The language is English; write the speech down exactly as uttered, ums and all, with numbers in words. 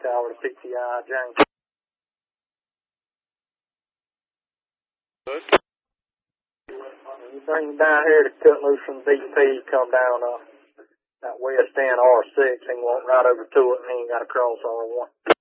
Tower to P T I, James. Good. You bring him down here to cut loose from B P, come down uh, that west end R six, and walk right over to it, and he ain't got to cross R one.